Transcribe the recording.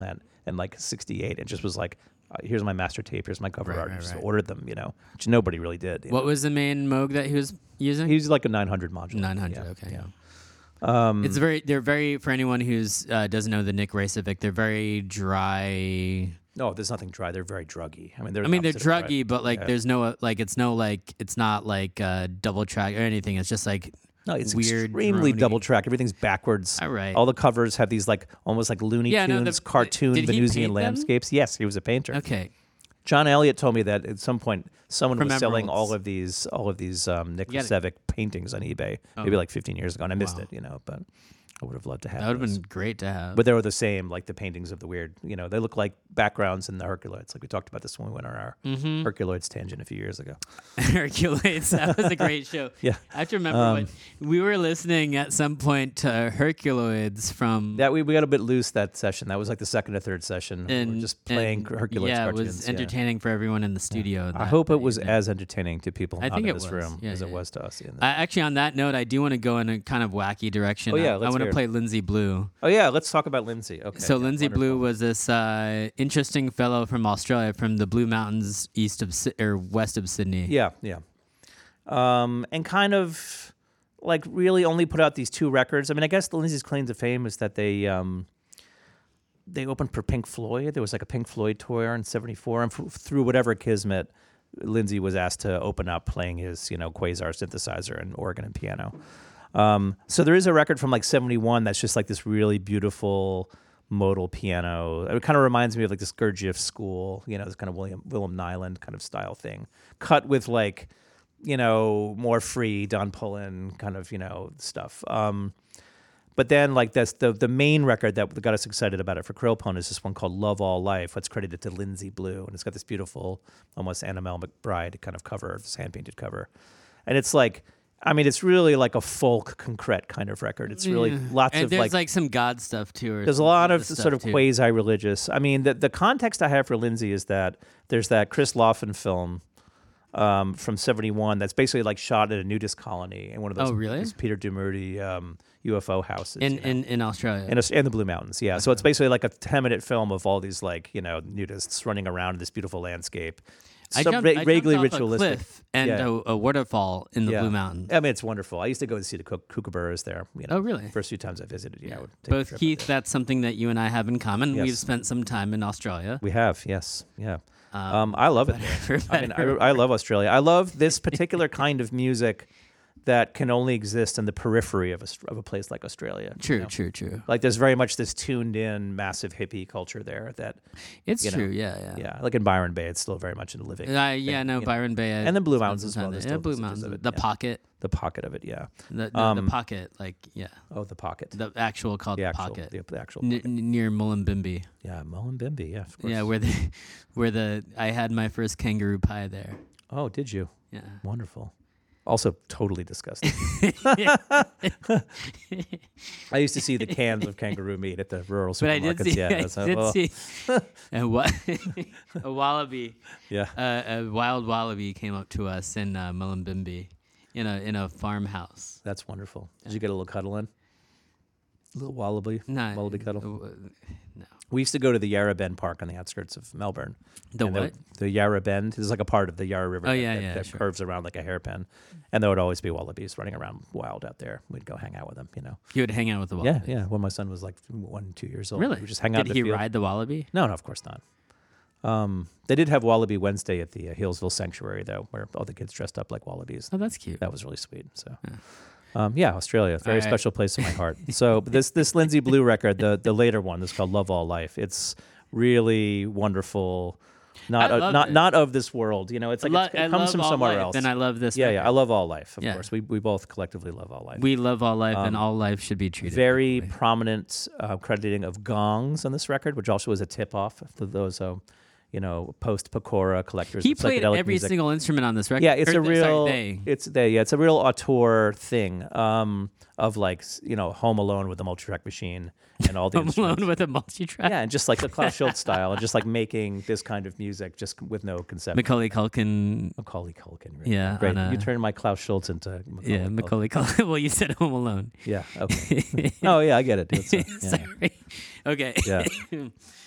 in like '68, and just was like, here's my master tape, here's my cover art, and just right. ordered them, which nobody really did. What was the main Moog that he was using? He was like a 900 module. 900. Yeah, Okay. yeah. They're very for anyone who's doesn't know the Nick Racevic, they're very dry. No, there's nothing dry. They're very druggy. They're druggy, but like there's no it's not like double track or anything. It's just like no, it's weird, extremely droney. double track. Everything's backwards. All right. All the covers have these like almost like Looney Tunes, cartoon did he Venusian paint landscapes. them? Yes, he was a painter. Okay. John Elliott told me that at some point someone From was selling Emeralds. all of these Nick Racevic paintings on eBay, maybe like 15 years ago, and I missed it, but I would have loved to have. That would have those. been great to have. But they were the same, like the paintings of the weird, they look like backgrounds in the Herculoids. Like we talked about this when we went on our Herculoids tangent a few years ago. Herculoids, that was a great show. Yeah. I have to remember we were listening at some point to Herculoids from... That we got a bit loose that session. That was like the second or third session. We were just playing Herculoids cartoons. It was entertaining for everyone in the studio. I hope it was as entertaining to people not in this room as it was to us. Actually, on that note, I do want to go in a kind of wacky direction. Oh, yeah, I want to play Lindsay Blue. Oh, yeah, let's talk about Lindsay. Okay. So Lindsay Blue was this interesting fellow from Australia, from the Blue Mountains west of Sydney. Yeah. And kind of like really only put out these two records. I mean, I guess Lindsay's claim to fame is that they opened for Pink Floyd. There was like a Pink Floyd tour in '74, and through whatever kismet, Lindsay was asked to open up playing his Quasar synthesizer and organ and piano. So there is a record from like '71 that's just like this really beautiful modal piano. It kind of reminds me of like this Gurdjieff school, this kind of Willem Nyland kind of style thing, cut with like, more free Don Pullen kind of, stuff. But then like that's the main record that got us excited about it for Krillpone is this one called Love All Life. It's credited to Lindsay Blue, and it's got this beautiful, almost Annabelle McBride kind of cover, this hand-painted cover. And it's like, it's really like a folk concrete kind of record. It's really lots and of there's like some God stuff too. There's a lot of sort of quasi-religious. The context I have for Lindsay is that there's that Chris Laughlin film from '71 that's basically like shot at a nudist colony in one of those. Oh, really? Those Peter Domerty UFO houses in Australia, in the Blue Mountains. Yeah, so it's basically like a 10-minute film of all these like nudists running around in this beautiful landscape. I jumped vaguely off ritualistic. a cliff and a waterfall in the Blue Mountains. It's wonderful. I used to go and see the kookaburras there. Oh, really? First few times I visited, I would take Both a trip Keith, that's something that you and I have in common. Yes. We've spent some time in Australia. We have, yes, yeah. I love it. I love Australia. I love this particular kind of music that can only exist in the periphery of a place like Australia. True. Like there's very much this tuned-in, massive hippie culture there. That it's true. Yeah. Like in Byron Bay, it's still very much in the living. Byron Bay, and the Blue Mountains as well. Blue Mountains, the pocket. The pocket of it, yeah. The pocket, like Oh, the pocket. The actual called the pocket. The actual pocket. Near Mullumbimby. Yeah, Mullumbimby. Yeah, of course. Yeah, where I had my first kangaroo pie there. Oh, did you? Yeah. Wonderful. Also totally disgusting. I used to see the cans of kangaroo meat at the rural supermarkets. I did see a wallaby. Yeah. A wild wallaby came up to us in Mullumbimby in a farmhouse. That's wonderful. Did you get a little cuddle in? A little wallaby? No. Wallaby cuddle? No. We used to go to the Yarra Bend Park on the outskirts of Melbourne. The what? The Yarra Bend. There's like a part of the Yarra River that sure. curves around like a hairpin. And there would always be wallabies running around wild out there. We'd go hang out with them, You would hang out with the wallaby? Yeah. When my son was like 1-2 years old. Really? We would just hang out in the field. Did he ride the wallaby? No, of course not. They did have Wallaby Wednesday at the Hillsville Sanctuary, though, where all the kids dressed up like wallabies. Oh, that's cute. That was really sweet. So, Australia, very special place in my heart. So this Lindsay Blue record, the later one, is called Love All Life. It's really wonderful. Not of this world. It's like it comes from somewhere else. And I love this. Yeah. I love All Life, of course. We both collectively love All Life. We love All Life, and all life should be treated. Very prominent crediting of gongs on this record, which also was a tip-off for those post-Pecora collectors. He of played psychedelic every music. single instrument on this record. Yeah, it's a real auteur thing of like Home Alone with the multi-track machine and all the Home instruments. Alone with a multi-track. Yeah, and just like the Klaus Schultz style, and just like making this kind of music just with no conception. Macaulay Culkin. Really. Yeah, great. You turned my Klaus Schultz into Macaulay Culkin. Well, you said Home Alone. Yeah. Okay. Oh yeah, I get it. Sorry. Okay. Yeah.